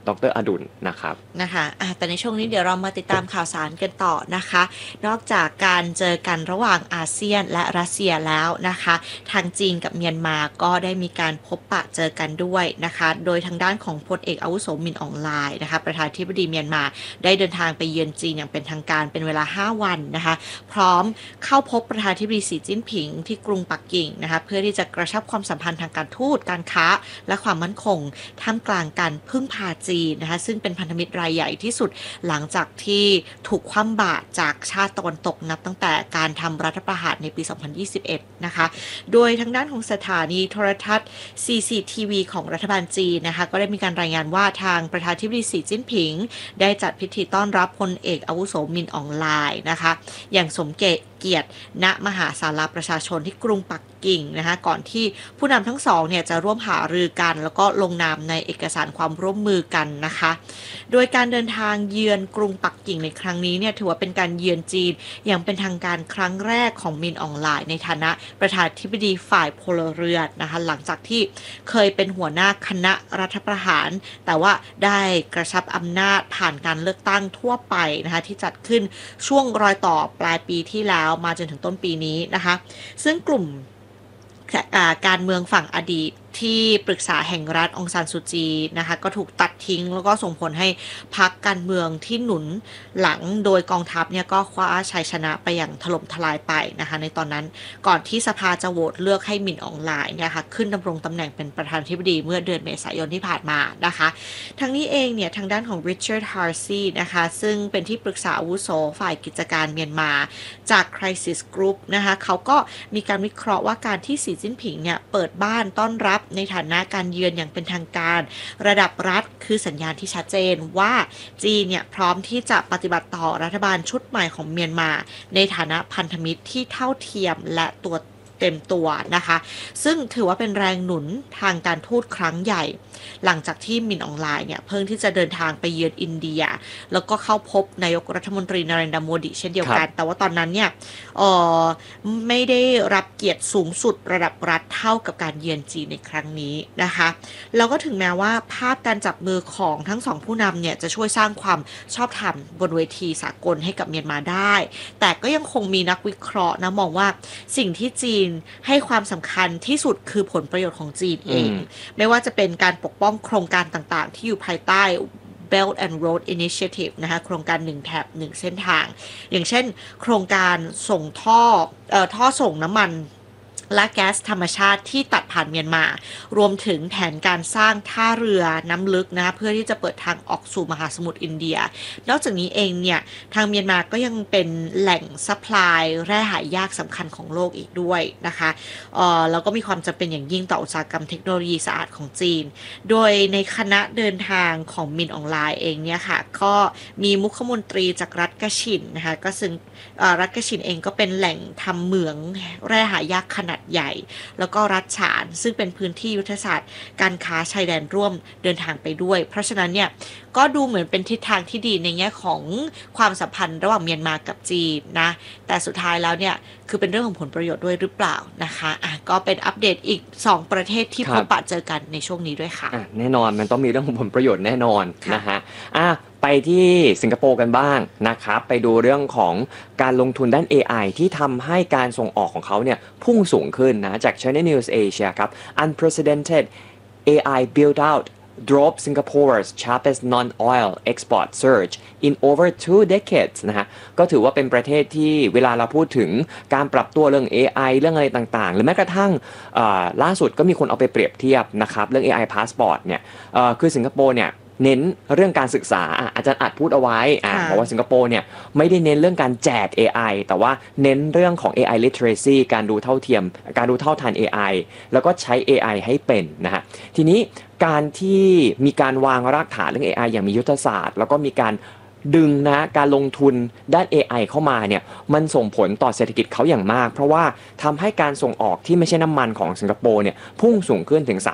ดร.อดุลนะครับนะคะแต่ในช่วงนี้เดี๋ยวเรามาติดตามข่าวสารกันต่อนะคะนอกจากการเจอกันระหว่างอาเซียนและรัสเซียแล้วนะคะทางจีนกับเมียนมาก็ได้มีการพบปะเจอกันด้วยนะคะโดยทางด้านของพลเอกอาวุโสมินอองไลน์นะคะประธานาธิบดีเมียนมาได้เดินทางไปเยือนจีนอย่างเป็นทางการเป็นเวลา5วันนะคะพร้อมเข้าพบประธานาธิบดีสีจิ้นผิงที่กรุงปักกิ่งนะคะเพื่อที่จะกระชับความสัมพันธ์ทางการทูตการค้าและความมั่นคงท่ามกลางการพึ่งพาจีนนะคะซึ่งเป็นพันธมิตรรายใหญ่ที่สุดหลังจากที่ถูกคว่ำบาตรจากชาติตะวันตกนับตั้งแต่การทำรัฐประหารในปี 2021 นะคะโดยทางด้านของสถานีโทรทัศน์ CCTV ของรัฐบาลจีนนะคะก็ได้มีการรายงานว่าทางประธานาธิบดีสีจิ้นผิงได้จัดพิธีต้อนรับพลเอกอาวุโสมินอองไลน์นะคะอย่างสมเกียรติณมหาศาลาประชาชนที่กรุงปักกิ่งนะคะก่อนที่ผู้นำทั้งสองเนี่ยจะร่วมหารือกันแล้วก็ลงนามในเอกสารความร่วมมือกันนะคะโดยการเดินทางเยือนกรุงปักกิ่งในครั้งนี้เนี่ยถือว่าเป็นการเยือนจีนอย่างเป็นทางการครั้งแรกของมินอองไลน์ในฐานะประธานาธิบดีฝ่ายพลเรือนนะคะหลังจากที่เคยเป็นหัวหน้าคณะรัฐประหารแต่ว่าได้กระชับอำนาจผ่านการเลือกตั้งทั่วไปนะคะที่จัดขึ้นช่วงรอยต่อปลายปีที่แล้วมาจนถึงต้นปีนี้นะคะซึ่งกลุ่มการเมืองฝั่งอดีตที่ปรึกษาแห่งรัฐองซานซูจีนะคะก็ถูกตัดทิ้งแล้วก็ส่งผลให้พรรคการเมืองที่หนุนหลังโดยกองทัพเนี่ยก็คว้าชัยชนะไปอย่างถล่มทลายไปนะคะในตอนนั้นก่อนที่สภาจะโหวตเลือกให้มินอองไลน์เนี่ยค่ะขึ้นดำรงตำแหน่งเป็นประธานาธิบดีเมื่อเดือนเมษายนที่ผ่านมานะคะทั้งนี้เองเนี่ยทางด้านของ Richard Harsey นะคะซึ่งเป็นที่ปรึกษาอาวุโสฝ่ายกิจการเมียนมาจาก Crisis Group นะคะเขาก็มีการวิเคราะห์ว่าการที่สีจิ้นผิงเนี่ยเปิดบ้านต้อนรับในฐานะการเยือนอย่างเป็นทางการระดับรัฐคือสัญญาณที่ชัดเจนว่าจีนเนี่ยพร้อมที่จะปฏิบัติต่อรัฐบาลชุดใหม่ของเมียนมาในฐานะพันธมิตรที่เท่าเทียมและตัวเต็มตัวนะคะซึ่งถือว่าเป็นแรงหนุนทางการทูตครั้งใหญ่หลังจากที่มินอองไลน์เนี่ยเพิ่งที่จะเดินทางไปเยือนอินเดียแล้วก็เข้าพบนายกรัฐมนตรีนเรนทราโมดีเช่นเดียวกันแต่ว่าตอนนั้นเนี่ยไม่ได้รับเกียรติสูงสุดระดับรัฐเท่ากับการเยือนจีนในครั้งนี้นะคะแล้วก็ถึงแม้ว่าภาพการจับมือของทั้งสองผู้นำเนี่ยจะช่วยสร้างความชอบธรรมบนเวทีสากลให้กับเมียนมาได้แต่ก็ยังคงมีนักวิเคราะห์นะมองว่าสิ่งที่จีนให้ความสำคัญที่สุดคือผลประโยชน์ของจีนเองไม่ว่าจะเป็นการปกป้องโครงการต่างๆที่อยู่ภายใต้ Belt and Road Initiative นะคะโครงการ1แถบ1เส้นทางอย่างเช่นโครงการส่งท่อส่งน้ำมันและแก๊สธรรมชาติที่ตัดผ่านเมียนมารวมถึงแผนการสร้างท่าเรือน้ำลึกนะคะเพื่อที่จะเปิดทางออกสู่มหาสมุทรอินเดียนอกจากนี้เองเนี่ยทางเมียนมาก็ยังเป็นแหล่งซัพพลายแร่หายากสำคัญของโลกอีกด้วยนะคะแล้วก็มีความจำเป็นอย่างยิ่งต่ออุตสาหกรรมเทคโนโลยีสะอาดของจีนโดยในคณะเดินทางของมินออนไลน์เองเนี่ยค่ะก็มีมุขมนตรีจากรัฐกะชินนะคะก็ซึ่งรัฐกะชินเองก็เป็นแหล่งทำเหมืองแร่หายากขนาดใหญ่แล้วก็รัฐฉานซึ่งเป็นพื้นที่ยุทธศาสตร์การค้าชายแดนร่วมเดินทางไปด้วยเพราะฉะนั้นเนี่ยก็ดูเหมือนเป็นทิศทางที่ดีในแง่ของความสัมพันธ์ระหว่างเมียนมากับจีนนะแต่สุดท้ายแล้วเนี่ยคือเป็นเรื่องของผลประโยชน์ด้วยหรือเปล่านะคะก็เป็นอัปเดตอีก2ประเทศที่พบปะเจอกันในช่วงนี้ด้วยค่ะแน่นอนมันต้องมีเรื่องของผลประโยชน์แน่นอนนะฮะไปที่สิงคโปร์กันบ้างนะครับไปดูเรื่องของการลงทุนด้าน AI ที่ทำให้การส่งออกของเขาเนี่ยพุ่งสูงขึ้นนะจาก China News Asia ครับ Unprecedented AI build out drove Singapore's sharpest non-oil export surge in over 2 decades นะฮะก็ถือว่าเป็นประเทศที่เวลาเราพูดถึงการปรับตัวเรื่อง AI เรื่องอะไรต่างๆหรือแม้กระทั่งล่าสุดก็มีคนเอาไปเปรียบเทียบนะครับเรื่อง AI passport เนี่ยคือสิงคโปร์เนี่ยเน้นเรื่องการศึกษาอาจารย์อัดพูดเอาไว้บอกว่าสิงคโปร์เนี่ยไม่ได้เน้นเรื่องการแจก AI แต่ว่าเน้นเรื่องของ AI literacy การดูเท่าเทียมการดูเท่าทัน AI แล้วก็ใช้ AI ให้เป็นนะฮะทีนี้การที่มีการวางรากฐานเรื่อง AI อย่างมียุทธศาสตร์แล้วก็มีการดึงนะการลงทุนด้าน AI เข้ามาเนี่ยมันส่งผลต่อเศรษฐกิจเขาอย่างมากเพราะว่าทำให้การส่งออกที่ไม่ใช่น้ำมันของสิงคโปร์เนี่ยพุ่งสูงขึ้นถึง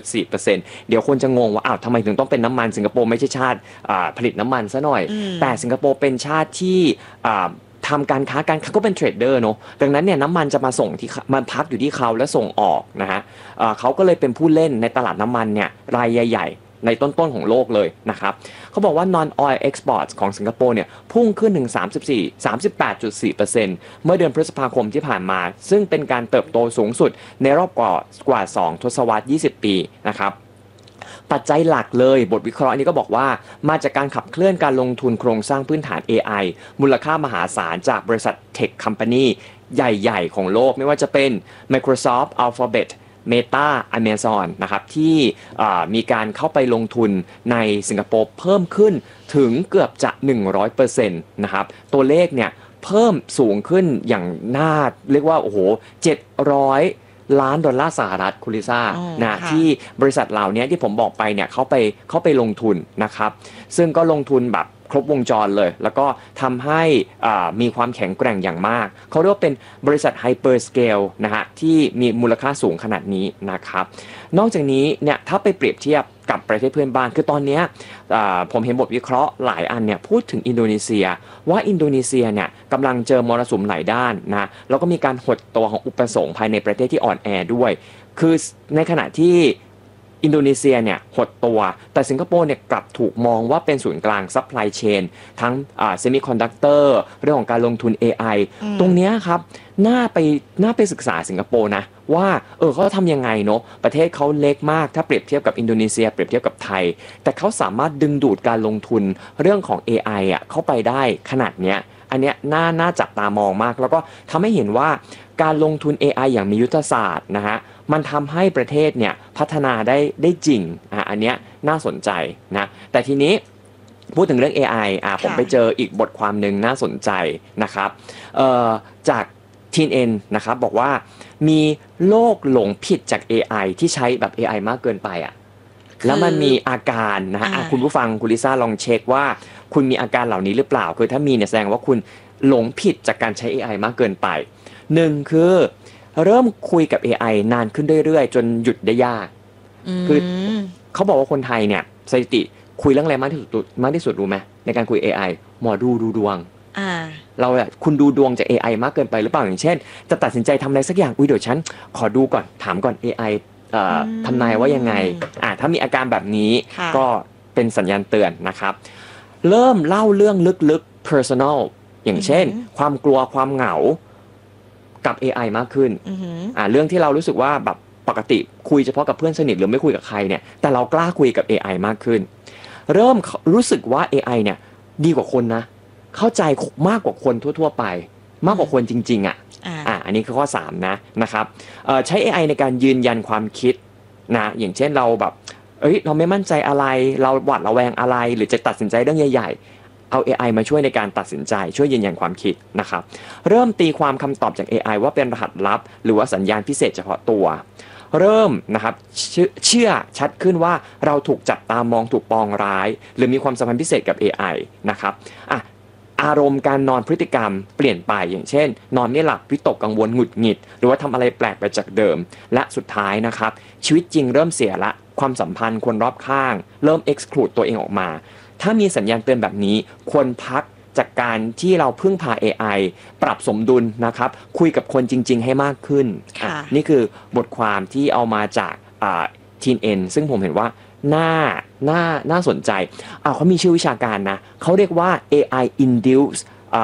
38.4% เดี๋ยวคนจะงงว่าทำไมถึงต้องเป็นน้ำมันสิงคโปร์ไม่ใช่ชาติผลิตน้ำมันซะหน่อยแต่สิงคโปร์เป็นชาติที่ทำการค้าก็เป็นเทรดเดอร์เนาะดังนั้นเนี่ยน้ำมันจะมาส่งที่มันพักอยู่ที่เขาและส่งออกนะฮะเขาก็เลยเป็นผู้เล่นในตลาดน้ำมันเนี่ยรายใหญ่ๆในต้นๆของโลกเลยนะครับเขาบอกว่า non oil exports ของสิงคโปร์เนี่ยพุ่งขึ้นถึง38.4%เมื่อเดือนพฤษภาคมที่ผ่านมาซึ่งเป็นการเติบโตสูงสุดในรอบกว่า2ทศวรรษ20 ปีนะครับปัจจัยหลักเลยบทวิเคราะห์นี้ก็บอกว่ามาจากการขับเคลื่อนการลงทุนโครงสร้างพื้นฐาน AI มูลค่ามหาศาลจากบริษัทเทคคัมพานีใหญ่ๆของโลกไม่ว่าจะเป็น Microsoft Alphabet Meta Amazon นะครับที่มีการเข้าไปลงทุนในสิงคโปร์เพิ่มขึ้นถึงเกือบจะ 100% นะครับตัวเลขเนี่ยเพิ่มสูงขึ้นอย่างน่าเรียกว่าโอ้โห700 ล้านดอลลาร์สหรัฐคุณลิซ่านะที่บริษัทเหล่านี้ที่ผมบอกไปเนี่ยเขาไปลงทุนนะครับซึ่งก็ลงทุนแบบครบวงจรเลยแล้วก็ทำให้มีความแข็งแกร่งอย่างมากเขาเรียกว่าเป็นบริษัทไฮเปอร์สเกลนะฮะที่มีมูลค่าสูงขนาดนี้นะครับนอกจากนี้เนี่ยถ้าไปเปรียบเทียบกับประเทศเพื่อนบ้านคือตอนนี้ผมเห็นบทวิเคราะห์หลายอันเนี่ยพูดถึงอินโดนีเซียว่าอินโดนีเซียเนี่ยกำลังเจอมรสุมหลายด้านนะแล้วก็มีการหดตัวของอุปสงค์ภายในประเทศที่อ่อนแอด้วยคือในขณะที่อินโดนีเซียเนี่ยหดตัวแต่สิงคโปร์เนี่ยกลับถูกมองว่าเป็นศูนย์กลางซัพพลายเชนทั้งเซมิคอนดักเตอร์เรื่องของการลงทุน AI ตรงนี้ครับน่าไปศึกษาสิงคโปร์นะว่าเขาทำยังไงเนาะประเทศเขาเล็กมากถ้าเปรียบเทียบกับอินโดนีเซียเปรียบเทียบกับไทยแต่เขาสามารถดึงดูดการลงทุนเรื่องของ AI เข้าไปได้ขนาดเนี้ยอันเนี้ยน่าจับตามองมากแล้วก็ทำให้เห็นว่าการลงทุน AI อย่างมียุทธศาสตร์นะฮะมันทำให้ประเทศเนี่ยพัฒนาได้จริงอันเนี้ยน่าสนใจนะแต่ทีนี้พูดถึงเรื่อง AI ผมไปเจออีกบทความหนึ่งน่าสนใจนะครับจาก TNN นะครับบอกว่ามีโรคหลงผิดจาก AI ที่ใช้แบบ AI มากเกินไปแล้วมันมีอาการนะฮะคุณผู้ฟังคุณลิซ่าลองเช็คว่าคุณมีอาการเหล่านี้หรือเปล่าคือถ้ามีเนี่ยแสดงว่าคุณหลงผิดจากการใช้ AI มากเกินไปหนึ่งคือเริ่มคุยกับ AI นานขึ้นเรื่อยๆจนหยุดได้ยากคือเขาบอกว่าคนไทยเนี่ยสถิติคุยเรื่องอะไรมากที่สุดรู้ไหมในการคุย AI หมอดูดวงเราคุณดูดวงจาก AI มากเกินไปหรือเปล่าอย่างเช่นจะตัดสินใจทำอะไรสักอย่างเดี๋ยวฉันขอดูก่อนถามก่อน AI ทำนายว่ายังไงถ้ามีอาการแบบนี้ก็เป็นสัญญาณเตือนนะครับเริ่มเล่าเรื่องลึกๆ personal อย่างเช่นความกลัวความเหงากับ AI มากขึ้นเรื่องที่เรารู้สึกว่าแบบปกติคุยเฉพาะกับเพื่อนสนิทหรือไม่คุยกับใครเนี่ยแต่เรากล้าคุยกับ AI มากขึ้นเริ่มรู้สึกว่า AI เนี่ยดีกว่าคนนะเข้าใจมากกว่าคนทั่วๆไปมากกว่าคนจริงๆอันนี้คือข้อ3นะครับใช้ AI ในการยืนยันความคิดนะอย่างเช่นเราแบบเราไม่มั่นใจอะไรเราหวาดระแวงอะไรหรือจะตัดสินใจเรื่องใหญ่ๆเอา AI มาช่วยในการตัดสินใจช่วยยืนยันความคิดนะครับเริ่มตีความคำตอบจาก AI ว่าเป็นรหัสลับหรือว่าสัญญาณพิเศษเฉพาะตัวเริ่มนะครับเชื่อชัดขึ้นว่าเราถูกจับตามองถูกปองร้ายหรือมีความสัมพันธ์พิเศษกับ AI นะครับอารมณ์การนอนพฤติกรรมเปลี่ยนไปอย่างเช่นนอนไม่หลับวิตกกังวลหงุดหงิดหรือว่าทำอะไรแปลกไปจากเดิมและสุดท้ายนะครับชีวิตจริงเริ่มเสียละความสัมพันธ์คนรอบข้างเริ่ม exclude ตัวเองออกมาถ้ามีสัญญาณเตือนแบบนี้ควรพักจากการที่เราพึ่งพา AI ปรับสมดุลนะครับคุยกับคนจริงๆให้มากขึ้นนี่คือบทความที่เอามาจากTNN ซึ่งผมเห็นว่าน่าสนใจเขามีชื่อวิชาการนะเขาเรียกว่า AI induced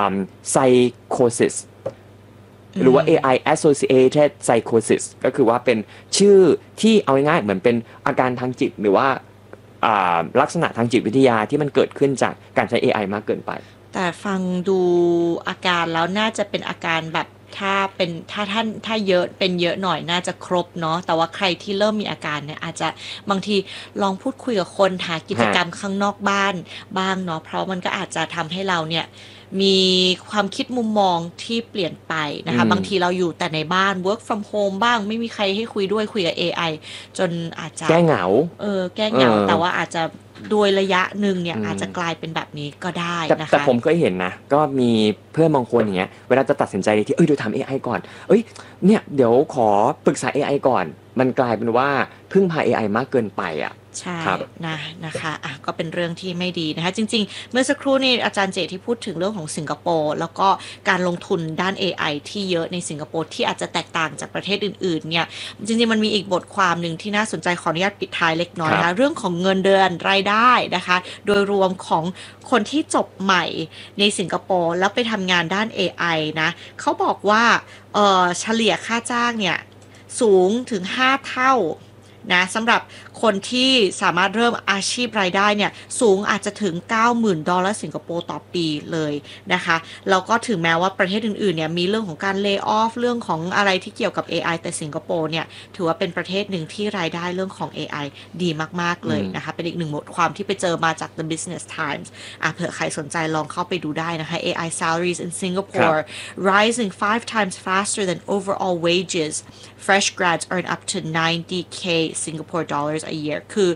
psychosis หรือว่า AI associated psychosis ก็คือว่าเป็นชื่อที่เอาง่ายๆเหมือนเป็นอาการทางจิตหรือว่าลักษณะทางจิตวิทยาที่มันเกิดขึ้นจากการใช้ AI มากเกินไปแต่ฟังดูอาการแล้วน่าจะเป็นอาการแบบถ้าเยอะเป็นเยอะหน่อยน่าจะครบเนาะแต่ว่าใครที่เริ่มมีอาการเนี่ยอาจจะบางทีลองพูดคุยกับคนหากิจกรรมข้างนอกบ้านบ้างเนาะเพราะมันก็อาจจะทำให้เราเนี่ยมีความคิดมุมมองที่เปลี่ยนไปนะคะบางทีเราอยู่แต่ในบ้าน work from home บ้างไม่มีใครให้คุยด้วยคุยกับ AI จนอาจจะแก้เหงาแก้เหงาแต่ว่าอาจจะโดยระยะหนึ่งเนี่ยอาจจะกลายเป็นแบบนี้ก็ได้นะคะแต่ผมเคยเห็นนะก็มีเพื่อนบางคนอย่างเงี้ยเวลาจะตัดสินใจที่เดี๋ยวทำ AI ก่อนเนี่ยเดี๋ยวขอปรึกษา AI ก่อนมันกลายเป็นว่าพึ่งพา AI มากเกินไปใช่ครับนะคะก็เป็นเรื่องที่ไม่ดีนะคะจริงๆเมื่อสักครู่นี้อาจารย์เจที่พูดถึงเรื่องของสิงคโปร์แล้วก็การลงทุนด้าน AI ที่เยอะในสิงคโปร์ที่อาจจะแตกต่างจากประเทศอื่นๆเนี่ยจริงๆมันมีอีกบทความหนึ่งที่น่าสนใจขออนุญาตปิดท้ายเล็กน้อยนะเรื่องของเงินเดือนรายได้นะคะโดยรวมของคนที่จบใหม่ในสิงคโปร์แล้วไปทำงานด้าน AI นะเขาบอกว่าเฉลี่ยค่าจ้างเนี่ยสูงถึง5เท่านะสำหรับคนที่สามารถเริ่มอาชีพรายได้เนี่ยสูงอาจจะถึง 90,000 ดอลลาร์สิงคโปร์ต่อปีเลยนะคะแล้วก็ถึงแม้ว่าประเทศอื่นๆเนี่ยมีเรื่องของการเลย์ออฟเรื่องของอะไรที่เกี่ยวกับ AI แต่สิงคโปร์เนี่ยถือว่าเป็นประเทศหนึ่งที่รายได้เรื่องของ AI ดีมากๆเลยนะคะเป็นอีกหนึ่งบทความที่ไปเจอมาจาก The Business Times เผื่อใครสนใจลองเข้าไปดูได้นะคะ AI salaries in Singapore rising 5 times faster than overall wages fresh grads earn up to 90k Singapore dollars a year คือ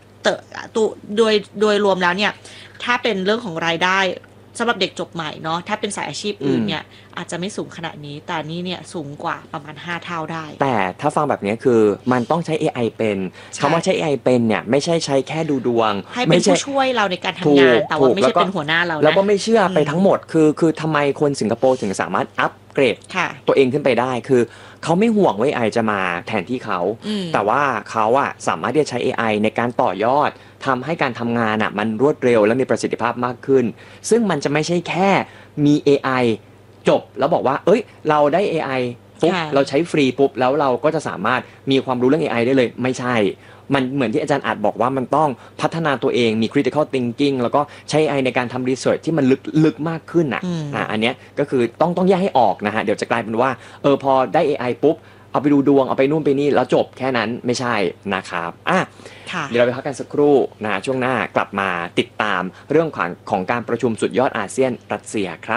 โดยรวมแล้วเนี่ยถ้าเป็นเรื่องของรายได้สำหรับเด็กจบใหม่เนาะถ้าเป็นสายอาชีพอื่นเนี่ยอาจจะไม่สูงขนาดนี้แต่นี่เนี่ยสูงกว่าประมาณ5เท่าได้แต่ถ้าฟังแบบนี้คือมันต้องใช้ AI เป็นคำว่าใช้ AI เป็นเนี่ยไม่ใช่ใช้แค่ดูดวงให้เป็นผู้ช่วยเราในการทำงานแต่ว่าไม่ใช่เป็นหัวหน้าเรานะแล้วก็ไม่เชื่อไปทั้งหมดคือทำไมคนสิงคโปร์ถึงสามารถอัปเกรดตัวเองขึ้นไปได้คือเขาไม่ห่วงว่า AI จะมาแทนที่เขาแต่ว่าเขาอะสามารถที่จะใช้ AI ในการต่อยอดทำให้การทำงานอะมันรวดเร็วและมีประสิทธิภาพมากขึ้นซึ่งมันจะไม่ใช่แค่มี AI จบแล้วบอกว่าเอ้ยเราได้ AI ปุ๊บเราใช้ฟรีปุ๊บแล้วเราก็จะสามารถมีความรู้เรื่อง AI ได้เลยไม่ใช่มันเหมือนที่อาจารย์อาจบอกว่ามันต้องพัฒนาตัวเองมี critical thinking แล้วก็ใช้ AI ในการทำ research ที่มันลึกมากขึ้นอันเนี้ยก็คือต้องแยกให้ออกนะฮะเดี๋ยวจะกลายเป็นว่าพอได้ AI ปุ๊บเอาไปดูดวงเอาไปนู่นไปนี่แล้วจบแค่นั้นไม่ใช่นะครับเดี๋ยวเราไปพักกันสักครู่นะช่วงหน้ากลับมาติดตามเรื่องของการประชุมสุดยอดอาเซียนรัสเซียครับ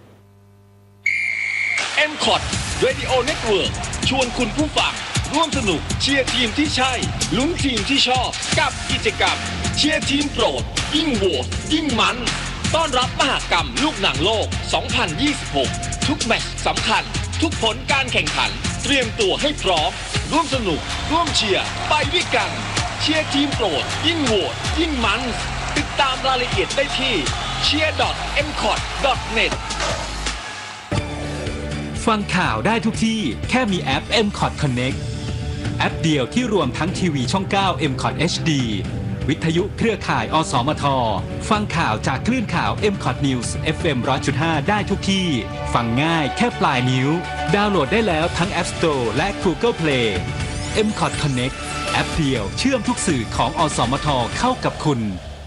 MCOT Radio Network ชวนคุณผู้ฟังร่วมสนุกเชียร์ทีมที่ใช่ลุ้นทีมที่ชอบกับกิจกรรมเชียร์ทีมโปรดยิ่งโหวตยิ่งมันต้อนรับมหกรรมลูกหนังโลก 2026 ทุกแมตช์สำคัญทุกผลการแข่งขันเตรียมตัวให้พร้อมร่วมสนุกร่วมเชียร์ไปด้วยกันเชียร์ทีมโปรดยิ่งโหวตยิ่งมันติดตามรายละเอียดได้ที่ cheer.mcot.net ฟังข่าวได้ทุกที่แค่มีแอป MCOT Connect แอปเดียวที่รวมทั้งทีวีช่อง 9 MCOT HD วิทยุเครือข่ายอสมทฟังข่าวจากคลื่นข่าว MCOT News FM 100.5 ได้ทุกที่ฟังง่ายแค่ปลายนิ้วดาวน์โหลดได้แล้วทั้ง App Store และ Google Play MCOT Connect แอปเดียวเชื่อมทุกสื่อของอสมทเข้ากับคุณ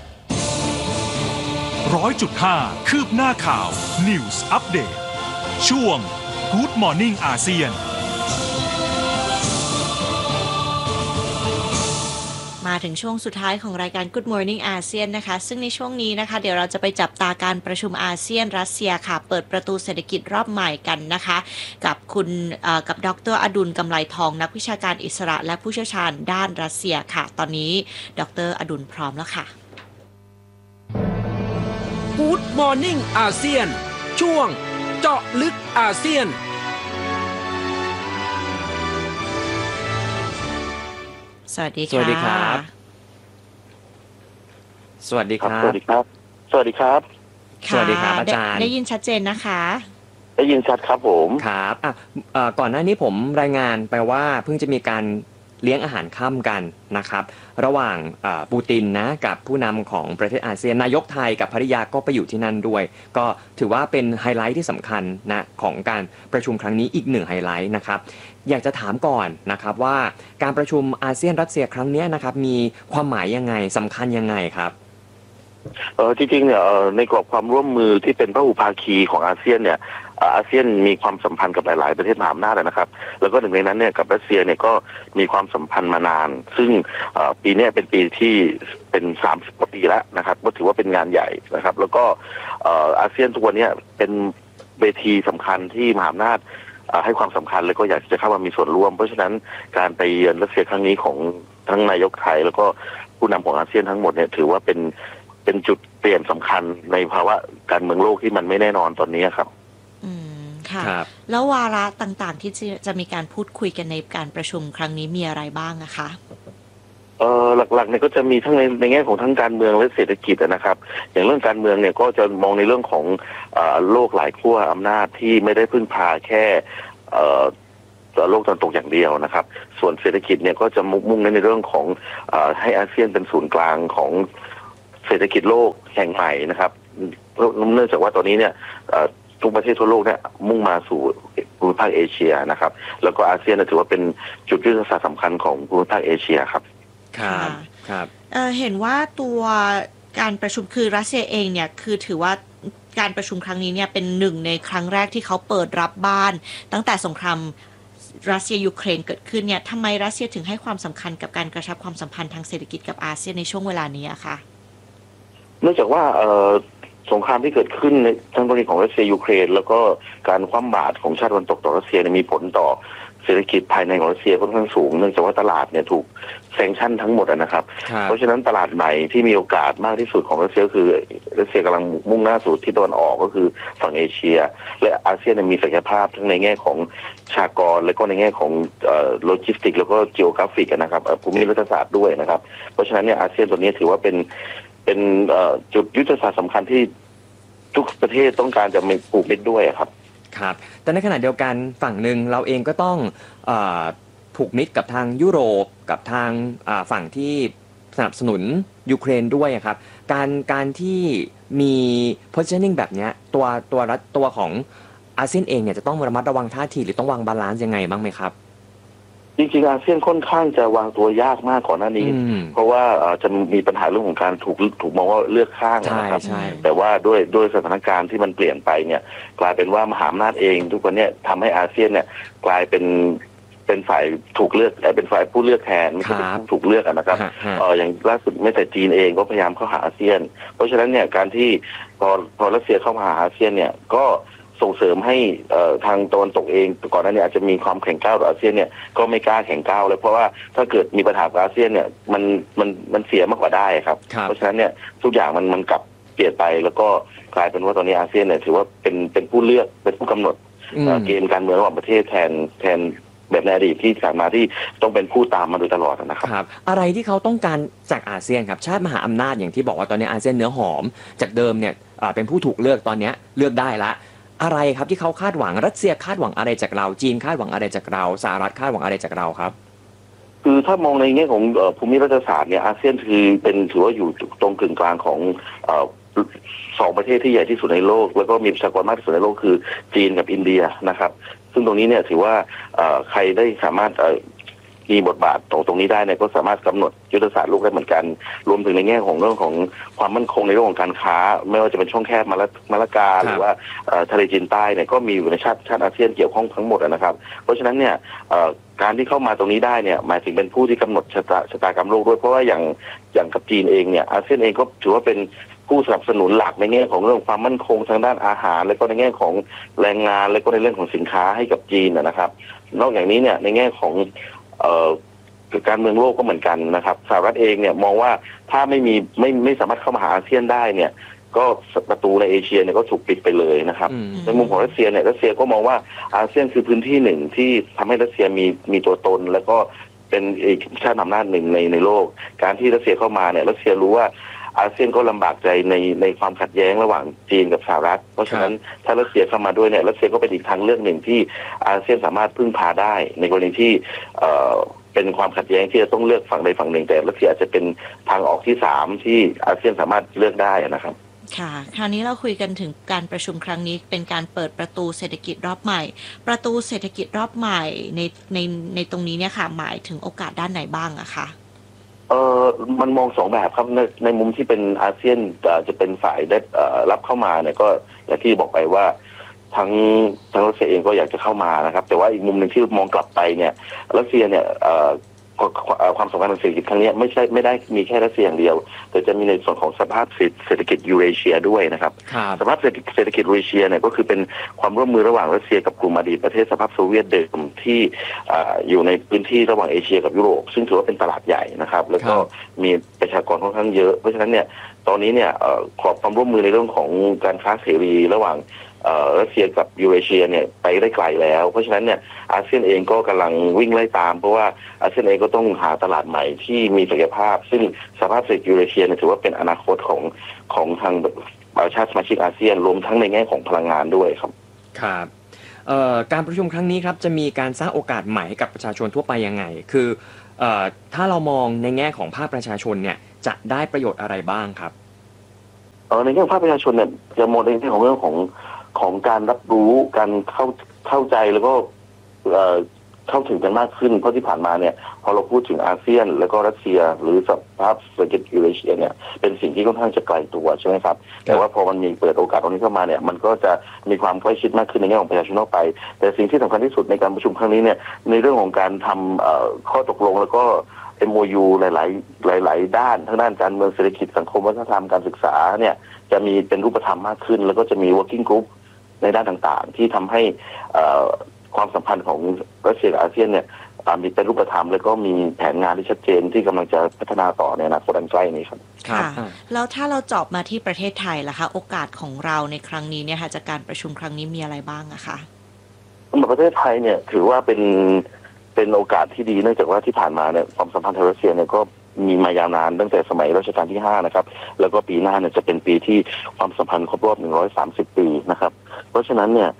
100.5 คืบหน้าข่าว News Update ช่วง Good Morning อาเซียนมาถึงช่วงสุดท้ายของรายการ Good Morning อาเซียนนะคะซึ่งในช่วงนี้นะคะเดี๋ยวเราจะไปจับตาการประชุมอาเซียนรัสเซียค่ะเปิดประตูเศรษฐกิจรอบใหม่กันนะคะกับดร.อดุลกำไลทองนักวิชาการอิสระและผู้เชี่ยวชาญด้านรัสเซียค่ะตอนนี้ดร.อดุลพร้อมแล้วค่ะ Good Morning อาเซียนช่วงเจาะลึกอาเซียนสวัสดีค่ะสวัสดีครับ สวัสดีครับสวัสดีครับ สวัสดีครับสวัสดีครับอาจารย์ได้ยินชัดเจนนะคะได้ยินชัดครับผมครับก่อนหน้านี้ผมรายงานไปว่าเพิ่งจะมีการเลี้ยงอาหารค่ำกันนะครับระหว่างปูตินนะกับผู้นำของประเทศอาเซียนนายกไทยกับภริยาก็ไปอยู่ที่นั่นด้วยก็ถือว่าเป็นไฮไลท์ที่สำคัญนะของการประชุมครั้งนี้อีกหนึ่งไฮไลท์นะครับอยากจะถามก่อนนะครับว่าการประชุมอาเซียนรัสเซียครั้งนี้นะครับมีความหมายยังไงสำคัญยังไงครับจริงๆเนี่ยในกรอบความร่วมมือที่เป็นพหุภาคีของอาเซียนเนี่ยอาเซียนมีความสัมพันธ์กับหลายๆประเทศมหาอำนาจนะครับแล้วก็หนึ่งในนั้นเนี่ยกับรัสเซียเนี่ยก็มีความสัมพันธ์มานานซึ่งปีนี้เป็นปีที่เป็น30 กว่าปีแล้วนะครับก็ถือว่าเป็นงานใหญ่นะครับแล้วก็อาเซียนทุกวันนี้เป็นเวทีสำคัญที่มหาอำนาจให้ความสำคัญแล้วก็อยากจะเข้ามามีส่วนร่วมเพราะฉะนั้นการไปเยือนรัสเซียครั้งนี้ของทั้งนายกไทยแล้วก็ผู้นำของอาเซียนทั้งหมดเนี่ยถือว่าเป็นจุดเปลี่ยนสำคัญในภาวะการเมืองโลกที่มันไม่แน่นอนตอนนี้ครับค่ะแล้ววาระต่างๆที่จะมีการพูดคุยกันในการประชุมครั้งนี้มีอะไรบ้างนะคะหลักๆเนี่ยก็จะมีทั้งในแง่ของทั้งการเมืองและเศรษฐกิจนะครับอย่างเรื่องการเมืองเนี่ยก็จะมองในเรื่องของโลกหลายขั้วอำนาจที่ไม่ได้พึ่งพาแค่โลกตะวันตกอย่างเดียวนะครับส่วนเศรษฐกิจเนี่ยก็จะมุ่งในเรื่องของให้อาเซียนเป็นศูนย์กลางของเศรษฐกิจโลกแห่งใหม่นะครับเนื่องจากว่าตอนนี้เนี่ยทุกประเทศทั่วโลกเนี่ยมุ่งมาสู่ภูมิภาคเอเชียนะครับแล้วก็อาเซียนถือว่าเป็นจุดยุทธศาสตร์สำคัญของภูมิภาคเอเชียครับครับเห็นว่าตัวการประชุมคือรัสเซียเองเนี่ยคือถือว่าการประชุมครั้งนี้เนี่ยเป็นหนึ่งในครั้งแรกที่เขาเปิดรับบ้านตั้งแต่สงครามรัสเซียยูเครนเกิดขึ้นเนี่ยทำไมรัสเซียถึงให้ความสำคัญกับการกระชับความสัมพันธ์ทางเศรษฐกิจกับอาเซียนในช่วงเวลานี้คะเนื่องจากว่าสงครามที่เกิดขึ้นในทั้งกรณีของรัสเซียยูเครนแล้วก็การคว่ำบาตรของชาติตะวันตกต่อรัสเซียมีผลต่อเศรษฐกิจภายในของรัสเซียค่อนข้างสูงเนื่องจากว่าตลาดเนี่ยถูกแซงชั่นทั้งหมดนะครับเพราะฉะนั้นตลาดใหม่ที่มีโอกาสมากที่สุดของรัสเซียคือรัสเซียกำลังมุ่งหน้าสู่ทิศตะวันออกก็คือฝั่งเอเชียและอาเซียนมีศักยภาพทั้งในแง่ของประชากรและก็ในแง่ของโลจิสติกแล้วก็จีโอกราฟิกนะครับภูมิรัฐศาสตร์ด้วยนะครับเพราะฉะนั้นเนี่ยอาเซียนตัวนี้ถือว่าเป็นจุดยุทธศาสตร์สำคัญที่ทุกประเทศต้องการจะมีผูกมิตรด้วยครับครับแต่ในขณะเดียวกันฝั่งหนึ่งเราเองก็ต้องผูกมิตรกับทางยุโรปกับทางฝั่งที่สนับสนุนยูเครนด้วยครับการที่มี positioning แบบนี้ตัวของอาเซียนเองเนี่ยจะต้องระมัดระวังท่าทีหรือต้องวางบาลานซ์ยังไงบ้างไหมครับจริงๆอาเซียนค่อนข้างจะวางตัวยากมากก่อนหน้านี้เพราะว่าจะมีปัญหาเรื่องของการถูกมองว่าเลือกข้างนะครับแต่ว่าด้วยสถานการณ์ที่มันเปลี่ยนไปเนี่ยกลายเป็นว่ามหาอำนาจเองทุกคนเนี่ยทำให้อาเซียนเนี่ยกลายเป็นฝ่ายถูกเลือกเป็นฝ่ายผู้เลือกแทนไม่ใช่เป็นผู้ถูกเลือกนะครับอย่างล่าสุดแม้แต่จีนเองก็พยายามเข้าหาอาเซียนเพราะฉะนั้นเนี่ยการที่พอรัสเซียเข้ามาหาอาเซียนเนี่ยก็ส่งเสริมให้ทางตะวันตกเองก่อนหน้านี้อาจจะมีความแข็งก้าวต่ออาเซียนเนี่ยก็ไม่กล้าแข็งก้าวเลยเพราะว่าถ้าเกิดมีปัญหากับอาเซียนเนี่ยมันเสียมากกว่าได้ครับเพราะฉะนั้นเนี่ยทุกอย่างมันกลับเปลี่ยนไปแล้วก็กลายเป็นว่าตอนนี้อาเซียนเนี่ยถือว่าเป็นผู้เลือกเป็นผู้กำหนดเกมการเมืองระหว่างประเทศแทนแบบในอดีตที่ผ่านมาที่ต้องเป็นผู้ตามมาโดยตลอดนะครับอะไรที่เขาต้องการจากอาเซียนครับชาติมหาอำนาจอย่างที่บอกว่าตอนนี้อาเซียนเนื้อหอมจากเดิมเนี่ยเป็นผู้ถูกเลือกตอนนี้เลือกได้ละอะไรครับที่เขาคาดหวังรัสเซียคาดหวังอะไรจากเราจีนคาดหวังอะไรจากเราสหรัฐคาดหวังอะไรจากเราครับคือถ้ามองในแง่ของภูมิรัฐศาสตร์เนี่ยอาเซียนถือว่าอยู่ตรงกึ่งกลางของสองประเทศที่ใหญ่ที่สุดในโลกแล้วก็มีประชากรมากที่สุดในโลกคือจีนกับอินเดียนะครับซึ่งตรงนี้เนี่ยถือว่าใครได้สามารถมีบทบาทตรงนี้ได้เนี่ยก็สามารถกำหนดยุทธศาสตร์โลกได้เหมือนกันรวมถึงในแง่ของเรื่องของความมั่นคงในเรื่องของการค้าไม่ว่าจะเป็นช่องแคบมาลากาหรือว่าทะเลจีนใต้เนี่ยก็มีอยู่ในชาติอาเซียนเกี่ยวข้องทั้งหมดนะครับเพราะฉะนั้นเนี่ยการที่เข้ามาตรงนี้ได้เนี่ยหมายถึงเป็นผู้ที่กำหนดชะตากรรมโลกด้วยเพราะว่าอย่างกับจีนเองเนี่ยอาเซียนเองก็ถือว่าเป็นผู้สนับสนุนหลักในแง่ของเรื่องความมั่นคงทางด้านอาหารและก็ในแง่ของแรงงานและก็ในเรื่องของสินค้าให้กับจีนนะครับนอกจากนี้เนี่ยในแง่ของการเมืองโลกก็เหมือนกันนะครับสหรัฐเองเนี่ยมองว่าถ้าไม่สามารถเข้ามาหาอาเซียนได้เนี่ยก็ประตูในเอเชียเนี่ยก็ถูกปิดไปเลยนะครับในมุมของรัสเซียเนี่ยรัสเซียก็มองว่าอาเซียนคือพื้นที่หนึ่งที่ทำให้รัสเซียมีตัวตนแล้วก็เป็นอีกชาติอำนาจหนึ่งในโลกการที่รัสเซียเข้ามาเนี่ยรัสเซียรู้ว่าอาเซียนก็ลำบากใจในความขัดแย้งระหว่างจีนกับสหรัฐเพราะฉะนั้นถ้ารัสเซียเข้ามาด้วยเนี่ยรัสเซียก็เป็นอีกทางเลือกหนึ่งที่อาเซียนสามารถพึ่งพาได้ในกรณีที่เป็นความขัดแย้งที่จะต้องเลือกฝั่งใดฝั่งหนึ่งแต่รัสเซียอาจจะเป็นทางออกที่3ที่อาเซียนสามารถเลือกได้นะครับค่ะคราวนี้เราคุยกันถึงการประชุมครั้งนี้เป็นการเปิดประตูเศรษฐกิจรอบใหม่ประตูเศรษฐกิจรอบใหม่ในตรงนี้เนี่ยค่ะหมายถึงโอกาสด้านไหนบ้างอะคะมันมอง2แบบครับในมุมที่เป็นอาเซียนจะเป็นฝ่ายได้รับเข้ามาเนี่ยก็อย่างที่บอกไปว่าทั้งรัสเซียเองก็อยากจะเข้ามานะครับแต่ว่าอีกมุมหนึ่งที่มองกลับไปเนี่ยรัสเซียเนี่ยความสำคัญทางเศรษฐกิจครั้งนี้ไม่ได้มีแค่รัสเซียอย่างเดียวแต่จะมีในส่วนของสภาพเศรษฐกิจยูเรเชียด้วยนะครับสภาพเศรษฐกิจยูเรเชียเนี่ยก็คือเป็นความร่วมมือระหว่างรัสเซียกับกลุ่มอดีตประเทศสภาพโซเวียตเดิมที่อยู่ในพื้นที่ระหว่างเอเชียกับยุโรปซึ่งถือว่าเป็นตลาดใหญ่นะครับแล้วก็มีประชากรค่อนข้างเยอะเพราะฉะนั้นเนี่ยตอนนี้เนี่ยขอบความร่วมมือในเรื่องของการค้าเสรีระหว่างรัสเซียกับยูเรเชียเนี่ยไปได้ไกลแล้วเพราะฉะนั้นเนี่ยอาเซียนเองก็กำลังวิ่งไล่ตามเพราะว่าอาเซียนเองก็ต้องหาตลาดใหม่ที่มีศักยภาพซึ่งสภาพเศรษฐกิจยูเรเชียเนี่ยถือว่าเป็นอนาคตของทางชาติสมาชิกอาเซียนรวมทั้งในแง่ของพลังงานด้วยครับครับการประชุมครั้งนี้ครับจะมีการสร้างโอกาสใหม่ให้กับประชาชนทั่วไปยังไงคือถ้าเรามองในแง่ของภาคประชาชนเนี่ยจะได้ประโยชน์อะไรบ้างครับในแง่ของภาคประชาชนเนี่ยจะมองในแง่ของเรื่องของการรับรู้การเข้าใจแล้วก็เข้าถึงกันมากขึ้นเพราะที่ผ่านมาเนี่ยพอเราพูดถึงอาเซียนแล้วก็รัสเซียหรือสภาพเศรษฐกิจยูเรเชียเนี่ยเป็นสิ่งที่ค่อนข้างจะไกลตัวใช่ไหมครับแต่ว่าพอมันมีเปิดโอกาสตรงนี้เข้ามาเนี่ยมันก็จะมีความใกล้ชิดมากขึ้นในแง่ของประชาชนทั่วไปแต่สิ่งที่สำคัญที่สุดในการประชุมครั้งนี้เนี่ยในเรื่องของการทำข้อตกลงแล้วก็ MOU หลายด้านทั้งด้านการเมืองเศรษฐกิจสังคมวัฒนธรรมการศึกษาเนี่ยจะมีเป็นรูปธรรมมากขึ้นแล้วก็จะมี working group ในด้านต่างๆที่ทำให้ความสัมพันธ์ของรัสเซียกับอาเซียนเนี่ยมีเป็นรูปธรรมแล้วก็มีแผนงานที่ชัดเจนที่กำลังจะพัฒนาต่อในอนาคตอันใกล้นี้ครับค่ะแล้วถ้าเราเจาะมาที่ประเทศไทยล่ะคะโอกาสของเราในครั้งนี้เนี่ยค่ะจากการประชุมครั้งนี้มีอะไรบ้างอะคะสำหรับประเทศไทยเนี่ยถือว่าเป็นโอกาสที่ดีเนื่องจากว่าที่ผ่านมาเนี่ยความสัมพันธ์ไทยรัสเซียเนี่ยก็มีมายาวนานตั้งแต่สมัยรัชกาลที่5นะครับแล้วก็ปีหน้าเนี่ยจะเป็นปีที่ความสัมพันธ์ครบรอบ130ปีนะครับเพราะฉะนั้นเนี่ย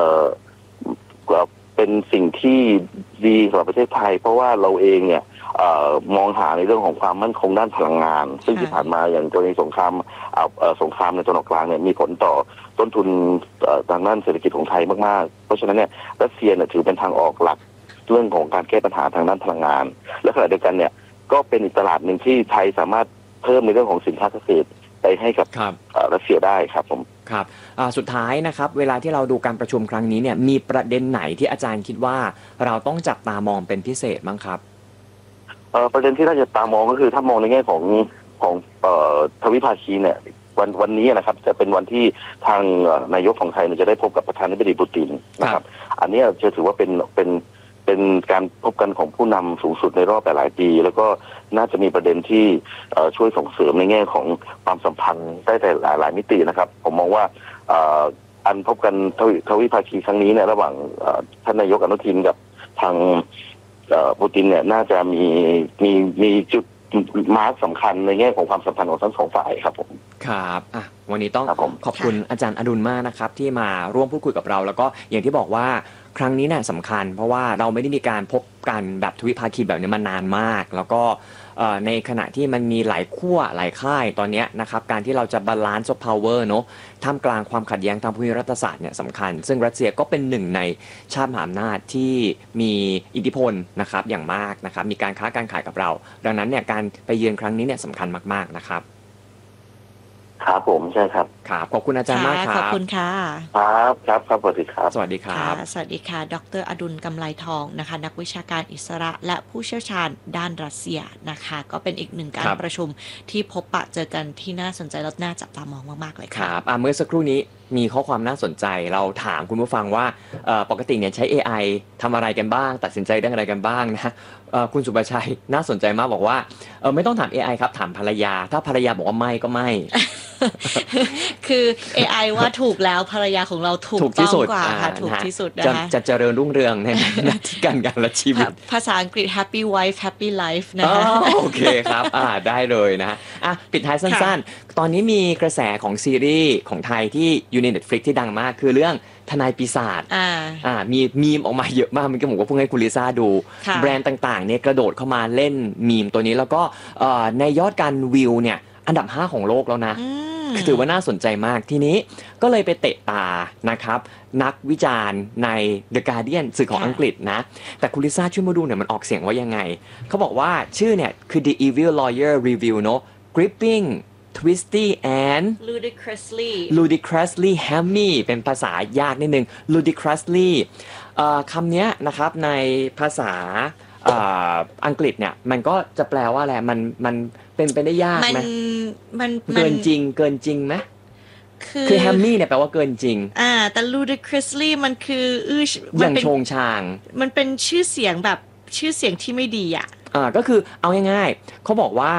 เป็นสิ่งที่ดีสำหรับประเทศไทยเพราะว่าเราเองเนี่ยมองหาในเรื่องของความมั่นคงด้านพลังงานซึ่งที่ผ่านมาอย่างกรณีสงครามในตะวันออกกลางเนี่ยมีผลต่อต้นทุนทางด้านเศรษฐกิจของไทยมากๆเพราะฉะนั้นเนี่ยรัสเซียเนี่ยถือเป็นทางออกหลักเรื่องของการแก้ปัญหาทางด้านพลังงานและขณะเดียวกันเนี่ยก็เป็นอีกตลาดหนึ่งที่ไทยสามารถเพิ่มในเรื่องของสินค้าเกษตรไปให้กับรัสเซียได้ครับผมครับสุดท้ายนะครับเวลาที่เราดูการประชุมครั้งนี้เนี่ยมีประเด็นไหนที่อาจารย์คิดว่าเราต้องจับตามองเป็นพิเศษบ้างครับประเด็นที่น่าจะตามองก็คือถ้ามองในแง่ของทวิภาคีเนี่ยวันนี้นะครับจะเป็นวันที่ทางนายกของไทยจะได้พบกับประธานาธิบดีปูตินนะครับอันนี้จะถือว่าเป็นการพบกันของผู้นำสูงสุดในรอบหลายปีแล้วก็น่าจะมีประเด็นที่ช่วยส่งเสริมในแง่ของความสัมพันธ์ได้แต่หลายมิตินะครับผมมองว่าอันพบกันทวิภาคีครั้งนี้เนี่ยระหว่างท่านนายกอนุทินกับทางปูตินเนี่ยน่าจะมีจุดมาร์คสำคัญในแง่ของความสัมพันธ์ของทั้งสองฝ่ายครับผมครับวันนี้ต้องขอบคุณอาจารย์อดุลมากนะครับที่มาร่วมพูดคุยกับเราแล้วก็อย่างที่บอกว่าครั้งนี้เนี่ยสำคัญเพราะว่าเราไม่ได้มีการพบกันแบบทวิภาคีแบบนี้มานานมากแล้วก็ในขณะที่มันมีหลายขั้วหลายค่ายตอนนี้นะครับการที่เราจะบาลานซ์พาวเวอร์เนาะท่ามกลางความขัดแย้งทางภูมิรัฐศาสตร์เนี่ยสำคัญซึ่งรัสเซียก็เป็นหนึ่งในชาติมหาอำนาจที่มีอิทธิพลนะครับอย่างมากนะครับมีการค้าการขายกับเราดังนั้นเนี่ยการไปเยือนครั้งนี้เนี่ยสำคัญมากๆนะครับครับผมใช่ครับครับขอบคุณอาจารย์มากครับขอบคุณค่ะครับสวัสดีครับสวัสดีครับสวัสดีค่ะดร.อดุลกำไลทองนะคะนักวิชาการอิสระและผู้เชี่ยวชาญด้านรัสเซียนะคะก็เป็นอีกหนึ่งการประชุมที่พบปะเจอกันที่น่าสนใจและน่าจับตามองมากๆเลยค่ะครับเมื่อสักครู่นี้มีข้อความน่าสนใจเราถามคุณผู้ฟังว่าปกติเนี่ยใช้ AI ทำอะไรกันบ้างตัดสินใจเรื่องอะไรกันบ้างนะคุณสุภชัยน่าสนใจมากบอกว่าไม่ต้องถาม AI ครับถามภรรยาถ้าภรรยาบอกว่าไม่ก็ไม่คือ AI ว่าถูกแล้วภรรยาของเราถูกต้องกว่าค่ะถูกที่สุดนะคะจะเจริญรุ่งเรืองในหน้าที่การงานและชีวิตภาษาอังกฤษ Happy Wife Happy Life นะคะโอเคครับได้เลยนะปิดท้ายสั้นๆตอนนี้มีกระแสของซีรีส์ของไทยที่อยู่ใน Netflix ที่ดังมากคือเรื่องทนายปีศาจมีมีมออกมาเยอะมากมันก็ผมก็เพิ่งให้คุณลิซ่าดูแบรนด์ต่างๆเนี่ยกระโดดเข้ามาเล่นมีมตัวนี้แล้วก็ในยอดการวิวเนี่ยอันดับ5ของโลกแล้วนะถือว่าน่าสนใจมากทีนี้ก็เลยไปเตะตานะครับนักวิจารณ์ใน The Guardian สื่อของอังกฤษนะแต่คุณลิซ่าช่วยมาดูเนี่ยมันออกเสียงว่ายังไงเขาบอกว่าชื่อเนี่ยคือ The Evil Lawyer Review เนอะ Gripping Twisty and ludicrously hammy เป็นภาษายากนิดนึง ludicrously คำนี้นะครับในภาษาอังกฤษเนี่ยมันก็จะแปลว่าอะไรมันเป็นไปได้ยากไหมมันเกินจริงไหมคือ hammy เนี่ยแปลว่าเกินจริงแต่ ludicrously มันคืออย่างโชงชางมันเป็นชื่อเสียงแบบชื่อเสียงที่ไม่ดีก็คือเอาง่ายๆเขาบอกว่า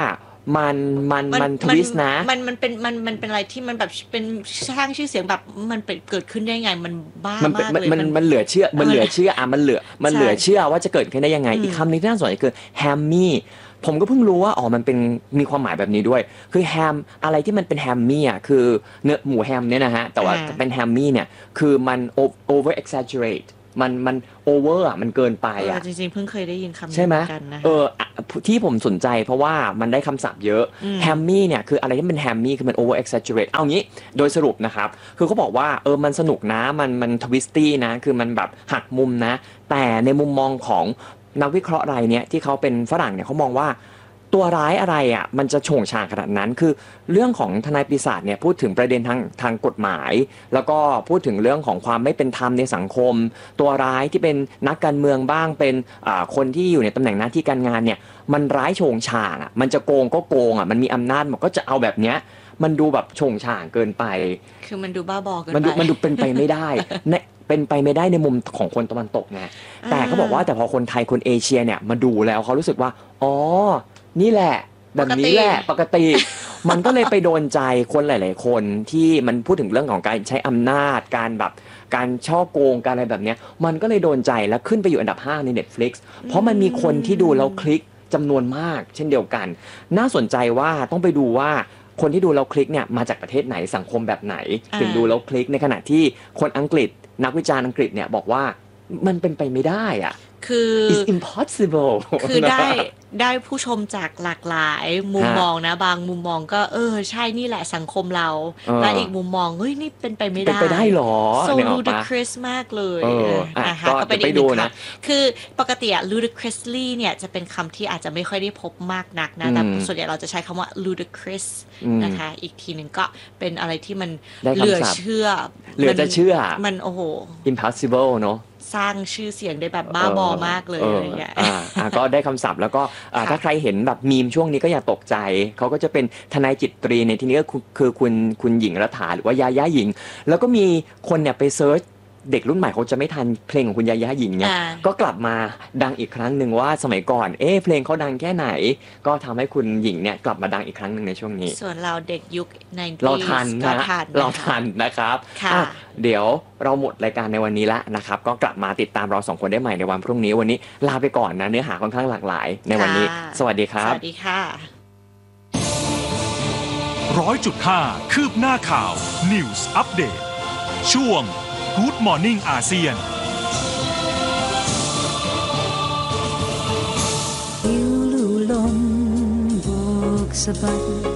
มันทวิสต์นะมันเป็นอะไรที่มันแบบเป็นสร้างชื่อเสียงแบบมันเป็นเกิดขึ้นได้ไงมันบ้ามากเลยมันเหลือเชื่อมันเหลือเชื่อมันเหลือเชื่อว่าจะเกิดขึ้นได้ยังไงอีกคำนึงที่น่าสนใจคือแฮมมี่ผมก็เพิ่งรู้ว่ามันเป็นมีความหมายแบบนี้ด้วยคือแฮมอะไรที่มันเป็นแฮมมี่อ่ะคือเนื้อหมูแฮมเนี่ยนะฮะแต่ว่าเป็นแฮมมี่เนี่ยคือมัน over exaggerate มันโอเวอร์อ่ะมันเกินไปอ่ะจริงๆเพิ่งเคยได้ยินคำนี้ใช่ไหมกันนะที่ผมสนใจเพราะว่ามันได้คำศัพท์เยอะแฮมมี่เนี่ยคืออะไรที่เป็นแฮมมี่คือมัน over exaggerate เอางี้โดยสรุปนะครับคือเขาบอกว่ามันสนุกนะมันทวิสตี้นะคือมันแบบหักมุมนะแต่ในมุมมองของนักวิเคราะห์รายเนี้ยที่เขาเป็นฝรั่งเนี่ยเขามองว่าตัวร้ายอะไรอ่ะมันจะโฉงฉางขนาดนั้นคือเรื่องของทนายปีศาจเนี่ยพูดถึงประเด็นทางกฎหมายแล้วก็พูดถึงเรื่องของความไม่เป็นธรรมในสังคมตัวร้ายที่เป็นนักการเมืองบ้างเป็นคนที่อยู่ในตำแหน่งหน้าที่การงานเนี่ยมันร้ายโฉงฉางอ่ะมันจะโกงก็โกงอ่ะมันมีอำนาจมันก็จะเอาแบบเนี้ยมันดูแบบโฉงฉางเกินไปคือมันดูบ้าบอเกินไปมันดูเป็นไปไม่ได้เป็นไปไม่ได้ในมุมของคนตะวันตกไงแต่เขาบอกว่าแต่พอคนไทยคนเอเชียเนี่ยมาดูแล้วเขารู้สึกว่าอ๋อนี่แหละแบบนี้แหละปกติมันก็เลยไปโดนใจคนหลายๆคนที่มันพูดถึงเรื่องของการใช้อำนาจการช่อโกงการอะไรแบบนี้มันก็เลยโดนใจแล้วขึ้นไปอยู่อันดับ5ใน Netflix เพราะมันมีคนที่ดูแล้วคลิกจำนวนมากเช่นเดียวกันน่าสนใจว่าต้องไปดูว่าคนที่ดูแล้วคลิกเนี่ยมาจากประเทศไหนสังคมแบบไหนถึงดูแล้วคลิกในขณะที่คนอังกฤษนักวิจารณ์อังกฤษเนี่ยบอกว่ามันเป็นไปไม่ได้อะคือ it's impossible คือได้ผู้ชมจากหลากหลายมุมมองนะบางมุมมองก็ใช่นี่แหละสังคมเราและอีกมุมมองเฮ้ยนี่เป็นไปไม่ได้เป็นไปได้หรอ so ludicrous มากเลยนะคะก็เป็นอีกหนึ่งคำคือปกติludicrously เนี่ยจะเป็นคำที่อาจจะไม่ค่อยได้พบมากนักนะแต่ส่วนใหญ่เราจะใช้คำว่า ludicrous นะคะอีกทีหนึ่งก็เป็นอะไรที่มันเหลือเชื่อมันโอ้โห impossible เนาะสร้างชื่อเสียงได้แบบบ้าบอมากเลยอะไรอย่างเงี้ยก็ได้คำศัพท์แล้วก็ถ้าใครเห็นแบบมีมช่วงนี้ก็อย่าตกใจเขาก็จะเป็นทนายจิตรีในที่นี้ก็คือคุณหญิงรัฐาหรือว่ายาย่าหญิงแล้วก็มีคนเนี่ยไปเซิร์ชเด็กรุ่นใหม่เขาจะไม่ทันเพลงของคุณยาย่าหญิงเนี่ยก็กลับมาดังอีกครั้งหนึ่งว่าสมัยก่อนเพลงเขาดังแค่ไหนก็ทำให้คุณหญิงเนี่ยกลับมาดังอีกครั้งหนึ่งในช่วงนี้ส่วนเราเด็กยุค90 เราทันนะครับเดี๋ยวเราหมดรายการในวันนี้แล้วนะครับก็กลับมาติดตามเรา2คนได้ใหม่ในวันพรุ่งนี้วันนี้ลาไปก่อนนะเนื้อหาค่อนข้างหลากหลายในวันนี้สวัสดีครับสวัสดีค่ะ 100.5 คืบหน้าข่าว News Update ช่วง Good Morning อาเซียนหิวลู่ลมโบกสะบัด